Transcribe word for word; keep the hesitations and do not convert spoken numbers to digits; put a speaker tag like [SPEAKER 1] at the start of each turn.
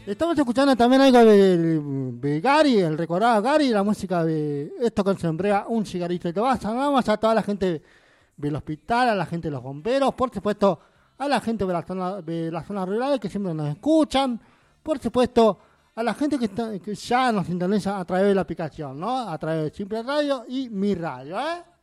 [SPEAKER 1] Estamos escuchando también algo de, de Gary, el recordado Gary, la música de esto con se embrega un cigarrito y te vas. Saludamos a toda la gente del hospital, a la gente de los bomberos, por supuesto a la gente de la zona, de la zona rural que siempre nos escuchan, por supuesto a la gente que, está, que ya nos sintoniza a través de la aplicación, ¿no? A través de Simple Radio y Mi Radio, ¿eh?